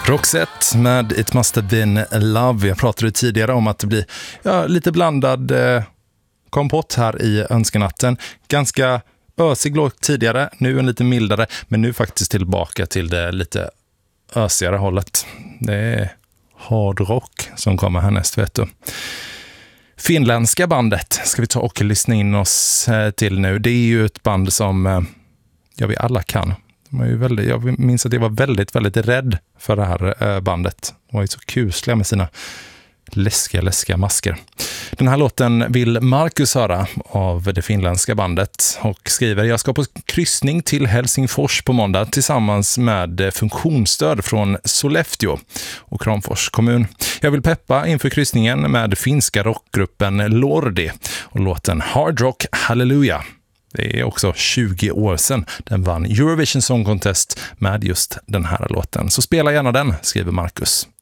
Roxette med It Must Have Been Love. Jag pratade tidigare om att det blir lite blandad kompott här i önskenatten. Ganska ösig låt tidigare, nu en lite mildare, men nu faktiskt tillbaka till det lite ösigare hållet. Det är hardrock som kommer härnäst, vet du. Finländska bandet ska vi ta och lyssna in oss till nu. Det är ju ett band som vi alla kan. Jag minns att jag var väldigt, väldigt rädd för det här bandet. De var ju så kusliga med sina läskiga masker. Den här låten vill Marcus höra av det finländska bandet och skriver: jag ska på kryssning till Helsingfors på måndag tillsammans med funktionsstöd från Sollefteå och Kramfors kommun. Jag vill peppa inför kryssningen med finska rockgruppen Lordi och låten Hard Rock Hallelujah. Det är också 20 år sedan den vann Eurovision Song Contest med just den här låten. Så spela gärna den, skriver Marcus.